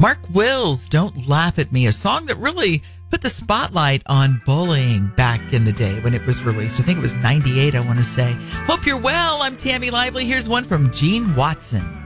Mark Wills, Don't Laugh at Me, a song that really put the spotlight on bullying back in the day when it was released. I think it was 98, I want to say. Hope you're well. I'm Tammy Lively. Here's one from Gene Watson.